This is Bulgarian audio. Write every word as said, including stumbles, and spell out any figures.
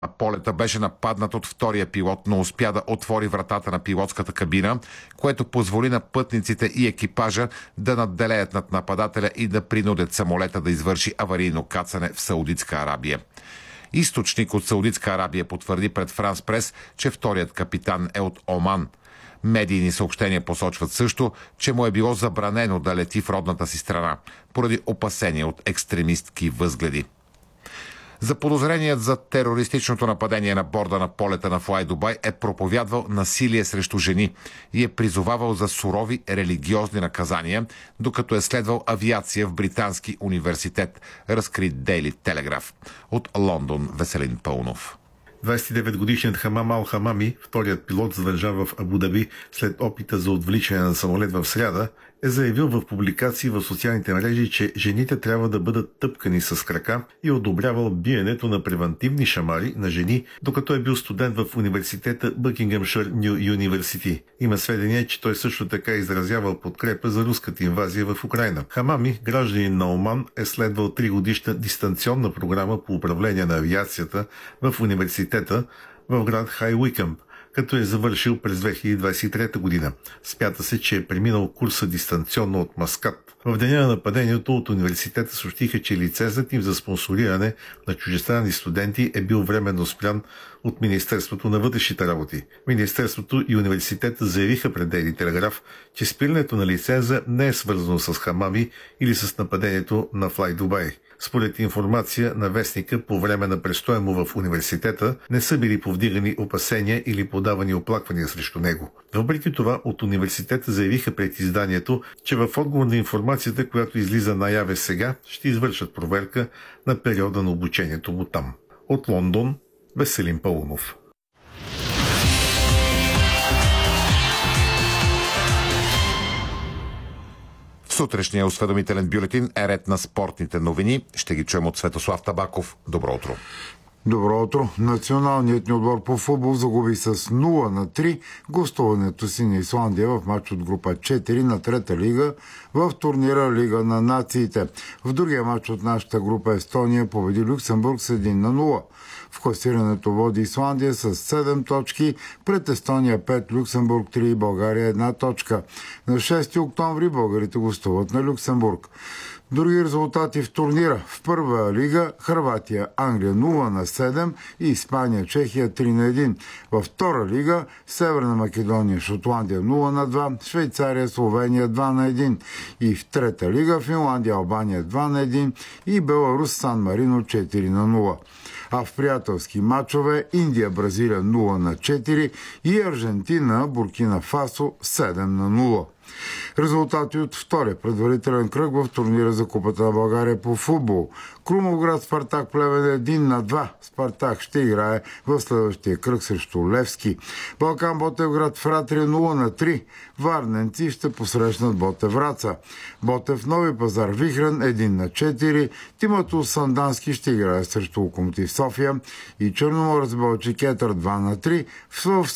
полета беше нападнат от втория пилот, но успя да отвори вратата на пилотската кабина, което позволи на пътниците и екипажа да надделеят над нападателя и да принудят самолета да извърши аварийно кацане в Саудитска Арабия. Източник от Саудитска Арабия потвърди пред Франс Прес, че вторият капитан е от Оман. Медийни съобщения посочват също, че му е било забранено да лети в родната си страна, поради опасения от екстремистки възгледи. Заподозреният за терористичното нападение на борда на полета на Fly Dubai е проповядвал насилие срещу жени и е призовавал за сурови религиозни наказания, докато е следвал авиация в британски университет, разкри Daily Telegraph. От Лондон Веселин Пълнов. двадесет и девет годишният Хамам Ал Хамами, вторият пилот задържан в Абу Даби след опита за отвличане на самолет в сряда, е заявил в публикации в социалните мрежи, че жените трябва да бъдат тъпкани с крака и одобрявал биенето на превантивни шамари на жени, докато е бил студент в университета Бъкингъмшир Ню Юниверсити. Има сведения, че той също така изразявал подкрепа за руската инвазия в Украйна. Хамами, гражданин на Оман, е следвал тригодишна дистанционна програма по управление на авиацията в университета в град Хай Уикъмп, като е завършил през две хиляди двадесет и трета година. Смята се, че е преминал курса дистанционно от Маскат. В деня на нападението от университета съобщиха, че лицензът им за спонсориране на чуждестранни студенти е бил временно спрян от Министерството на вътрешните работи. Министерството и университета заявиха пред Daily Telegraph, че спирането на лиценза не е свързано с Хамами или с нападението на Fly Dubai. Според информация на вестника, по време на престоя му в университета не са били повдигани опасения или подавани оплаквания срещу него. Въпреки това, от университета заявиха пред изданието, че в отговор на информацията, която излиза наяве сега, ще извършат проверка на периода на обучението му там. От Лондон, Веселин Пълнов. В сутрешния осведомителен бюлетин е ред на спортните новини. Ще ги чуем от Светослав Табаков. Добро утро! Добро утро! Националният ни отбор по футбол загуби с нула на три гостуването си на Исландия в матч от група четири на трета лига в турнира Лига на нациите. В другия матч от нашата група Естония победи Люксембург с един на нула. В класирането води Исландия с седем точки, пред Естония пет, Люксембург три и България една точка. На шести октомври българите гостуват на Люксембург. Други резултати в турнира. В първа лига Хърватия Англия нула на седем и Испания Чехия три на един. Във втора лига Северна Македония Шотландия нула на два, Швейцария Словения два на един. И в трета лига Финландия Албания два на един и Беларус Сан Марино четири на нула. А в приятелски матчове Индия Бразилия нула на четири и Аржентина Буркина Фасо седем на нула. Резултати от втория предварителен кръг в турнира за Купата на България по футбол. Крумовград Спартак Плевен един на два. Спартак ще играе в следващия кръг срещу Левски. Балкан Ботевград Фратрия нула на три. Варненци ще посрещнат Ботев Враца. Ботев Нови пазар Вихрен един на четири. Тимато Сандански ще играе срещу Локомотив София и Черноморец Балчик Етър два на три. В